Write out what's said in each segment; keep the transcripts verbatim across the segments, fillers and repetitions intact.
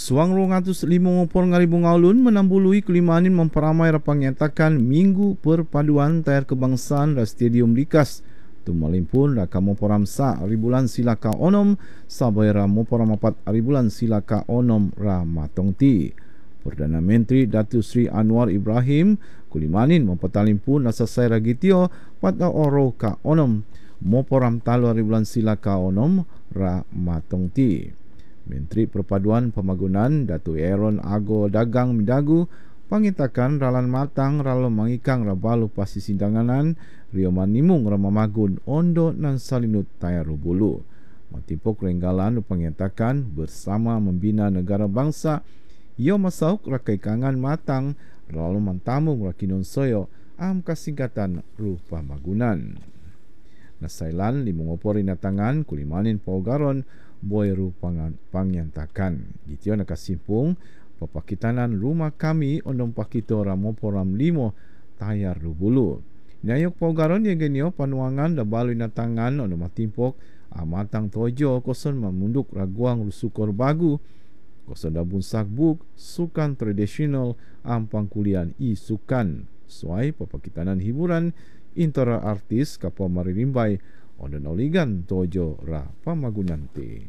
Suang rong atus lima puluh ribu ngaulun menambului kelimanin memperamai rapang nyatakan Minggu Perpaduan Tayar Kebangsaan da Stadium Likas. Tumalimpun raka moporam sa ribulan silaka onom sabayra moporam apat ribulan silaka onom ra matongti. Perdana Menteri Datuk Seri Anwar Ibrahim kulimanin mempetalimpun nasasai ragitio pada oro ka onom moporam talo ribulan silaka onom ra matongti. Menteri Perpaduan Pembangunan Datuk Aaron Ago Dagang Midagu pangitakan ralan matang ralo mangikang rabalu pasi sindanganan rio manimung ramamagun ondo nan salinut tayaru bulu. Matipok renggalan pangitakan bersama membina negara bangsa ia masauk rakaikangan matang ralo mantamung rakinon soyo am kasingkatan rupa magunan. Nasailan limungopori natangan kulimanin paugaron boy rupangan pangyantakan. Gitio nakasimpung papakitanan rumah kami ondong pakito ramoporam limo tayar rubulu. Nyayok paugaron yang genio panuangan da balui natangan ondong matimpok amatang tojo koson mamunduk raguang rusukor bagu koson da bunsak buk sukan tradisional ampang kulian i sukan suai papakitanan hiburan intara artis kapal maririmbai ondon oligan tojo ra pamagunante.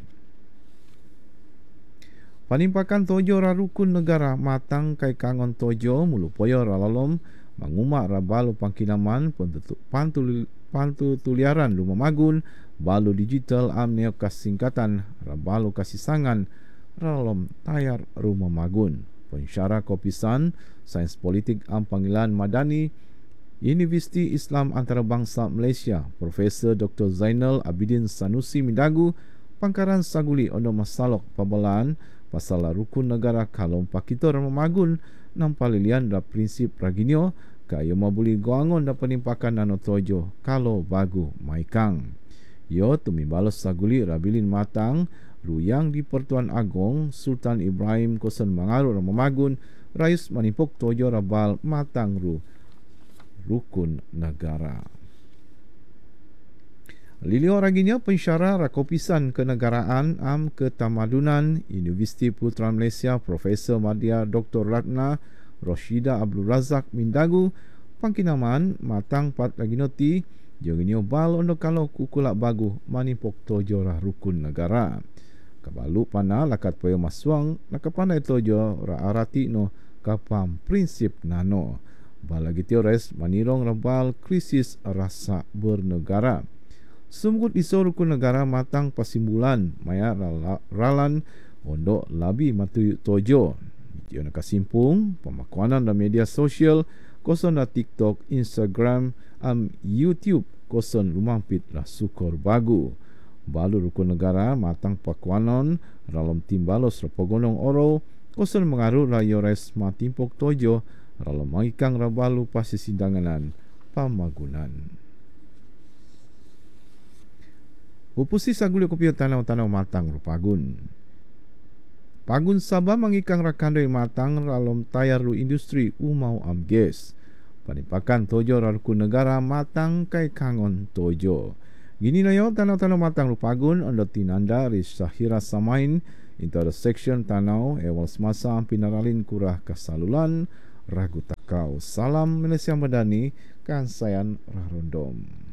Panimpakan tojo ra rukun negara matang kai kangon tojo mulupoyo ra lalom mangumak ra balu pangkinaman pantu pantu tuliaran lumamagun balu digital amneo kasingkatan ra balu kasisangan ra lalom tayar rumah magun. Pensyarah Kopisan Sains Politik am Panggilan Madani Universiti Islam Antarabangsa Malaysia Profesor Doktor Zainal Abidin Sanusi Midagu pangkaran saguli ono masalok pabelaan pasal rukun negara kalom pakito ramamagun nampalilian da prinsip raginyo kayo mabuli goangon da penimpakan nano tojo kalau bagu maikang. Yo tumibalos saguli rabilin matang ruyang di Pertuan Agong Sultan Ibrahim kosan mangaru ramamagun rayus manipok tojo rabal matang ru rukun negara. Lilio raginya pensyarah rakopisan kenegaraan am ketamadunan Universiti Putra Malaysia Profesor Madya Doktor Ratna Roshida Abdul Razak Mindagu pangkinaman matang pat raginoti joginio bal ondo kalau kukulak bagu manipok tojo ra rukun negara. Kabalu pana lakat poyo maswang nakapandai tojo ra arati no kapam prinsip nano. Balagi teores manirong rabal krisis rasa bernegara. Sumgut iso rukun negara matang pasimbulan maya ralan ondok labi matu tojo. Dia nak kasimpung pemakuanan dalam media sosial koson da TikTok, Instagram, am YouTube koson lumampit lah sukor bagu. Balu rukun negara matang pakuanon dalam timbalos rapogonong oro koson mengaruh rayores matimpok tojo ralo mangikang rabalu pasi sindanganan pamagunan. Upusi saguli kopio tanau-tanau matang rupagun. Pagun Sabah mangikang rakandoi matang ralom tayar ru industri umau amges. Panipakan tojo rarukun negara matang kai kangon tojo. Gini na yo tanau-tanau matang rupagun ondo tinanda ris sahira samain intara section tanau ewal semasa pinaralin kurah kasalulan ragu takau. Salam Malaysia Madani, Kansayan Rahrondom.